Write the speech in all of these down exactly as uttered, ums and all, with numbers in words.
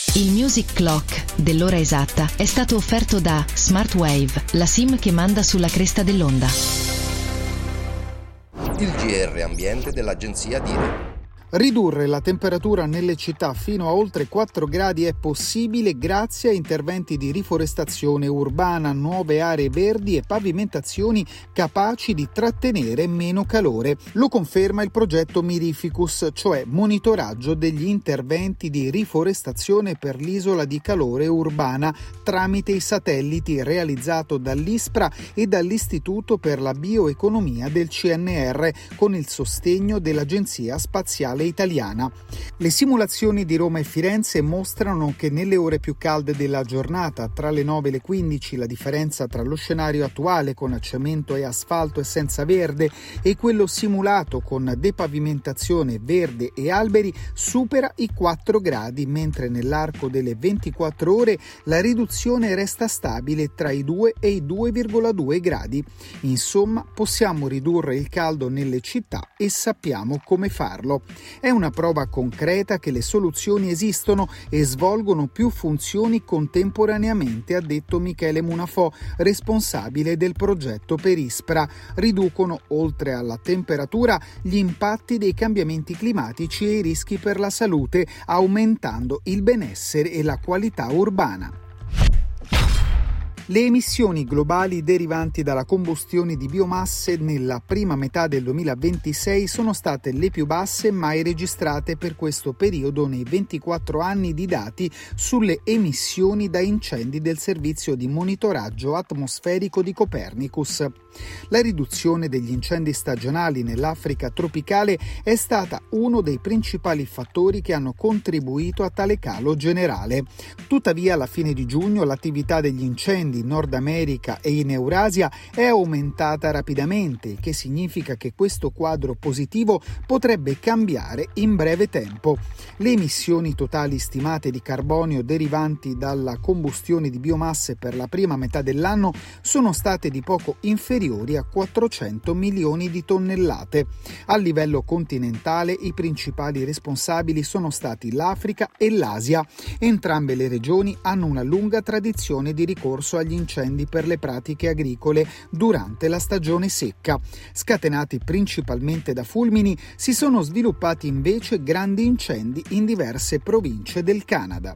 Il Music Clock dell'ora esatta è stato offerto da Smartwave, la SIM che manda sulla cresta dell'onda. Il G R Ambiente dell'agenzia Dire. Ridurre la temperatura nelle città fino a oltre quattro gradi è possibile grazie a interventi di riforestazione urbana, nuove aree verdi e pavimentazioni capaci di trattenere meno calore. Lo conferma il progetto Mirificus, cioè monitoraggio degli interventi di riforestazione per l'isola di calore urbana tramite i satelliti, realizzato dall'ISPRA e dall'Istituto per la Bioeconomia del C N R con il sostegno dell'Agenzia Spaziale Italiana. Le simulazioni di Roma e Firenze mostrano che nelle ore più calde della giornata, tra le nove e le quindici, la differenza tra lo scenario attuale con cemento e asfalto e senza verde e quello simulato con depavimentazione, verde e alberi supera i quattro gradi, mentre nell'arco delle ventiquattro ore la riduzione resta stabile tra i due e i due virgola due gradi. Insomma, possiamo ridurre il caldo nelle città e sappiamo come farlo. È una prova concreta che le soluzioni esistono e svolgono più funzioni contemporaneamente, ha detto Michele Munafò, responsabile del progetto per ISPRA. Riducono, oltre alla temperatura, gli impatti dei cambiamenti climatici e i rischi per la salute, aumentando il benessere e la qualità urbana. Le emissioni globali derivanti dalla combustione di biomasse nella prima metà del duemilaventisei sono state le più basse mai registrate per questo periodo nei ventiquattro anni di dati sulle emissioni da incendi del servizio di monitoraggio atmosferico di Copernicus. La riduzione degli incendi stagionali nell'Africa tropicale è stata uno dei principali fattori che hanno contribuito a tale calo generale. Tuttavia, alla fine di giugno l'attività degli incendi in Nord America e in Eurasia è aumentata rapidamente, che significa che questo quadro positivo potrebbe cambiare in breve tempo. Le emissioni totali stimate di carbonio derivanti dalla combustione di biomasse per la prima metà dell'anno sono state di poco inferiori a quattrocento milioni di tonnellate. A livello continentale i principali responsabili sono stati l'Africa e l'Asia. Entrambe le regioni hanno una lunga tradizione di ricorso agli incendi per le pratiche agricole durante la stagione secca. Scatenati principalmente da fulmini, si sono sviluppati invece grandi incendi in diverse province del Canada.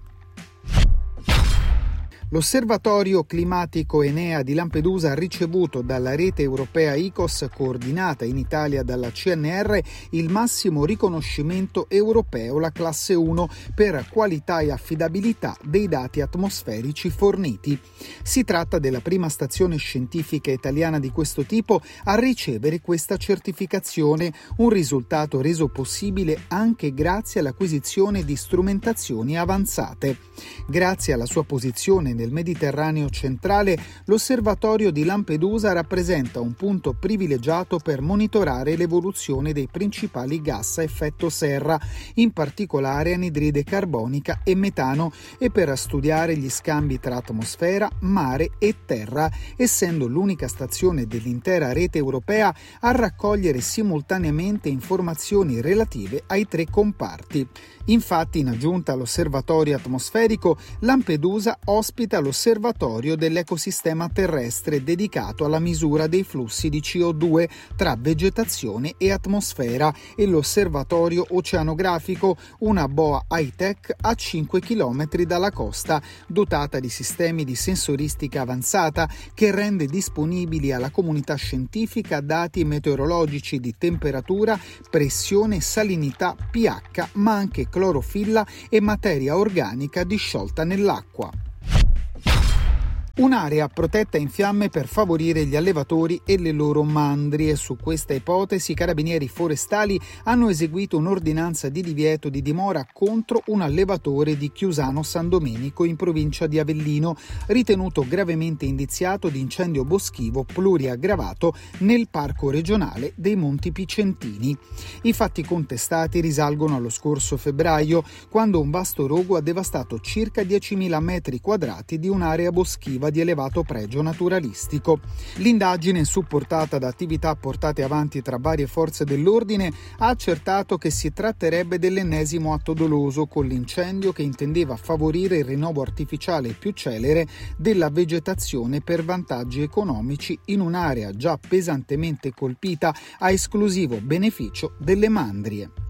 L'Osservatorio Climatico Enea di Lampedusa ha ricevuto dalla rete europea I C O S, coordinata in Italia dalla C N R, il massimo riconoscimento europeo, la classe uno, per qualità e affidabilità dei dati atmosferici forniti. Si tratta della prima stazione scientifica italiana di questo tipo a ricevere questa certificazione, un risultato reso possibile anche grazie all'acquisizione di strumentazioni avanzate. Grazie alla sua posizione nel Mediterraneo centrale, l'osservatorio di Lampedusa rappresenta un punto privilegiato per monitorare l'evoluzione dei principali gas a effetto serra, in particolare anidride carbonica e metano, e per studiare gli scambi tra atmosfera, mare e terra, essendo l'unica stazione dell'intera rete europea a raccogliere simultaneamente informazioni relative ai tre comparti. Infatti, in aggiunta all'osservatorio atmosferico, Lampedusa ospita l'osservatorio dell'ecosistema terrestre dedicato alla misura dei flussi di C O due tra vegetazione e atmosfera e l'osservatorio oceanografico, una boa high-tech a cinque chilometri dalla costa, dotata di sistemi di sensoristica avanzata che rende disponibili alla comunità scientifica dati meteorologici di temperatura, pressione, salinità, pH, ma anche clorofilla e materia organica disciolta nell'acqua. Un'area protetta in fiamme per favorire gli allevatori e le loro mandrie. Su questa ipotesi i carabinieri forestali hanno eseguito un'ordinanza di divieto di dimora contro un allevatore di Chiusano San Domenico in provincia di Avellino, ritenuto gravemente indiziato di incendio boschivo pluriaggravato nel parco regionale dei Monti Picentini. I fatti contestati risalgono allo scorso febbraio, quando un vasto rogo ha devastato circa diecimila metri quadrati di un'area boschiva esclusiva di elevato pregio naturalistico. L'indagine, supportata da attività portate avanti tra varie forze dell'ordine, ha accertato che si tratterebbe dell'ennesimo atto doloso con l'incendio che intendeva favorire il rinnovo artificiale più celere della vegetazione per vantaggi economici in un'area già pesantemente colpita a esclusivo beneficio delle mandrie.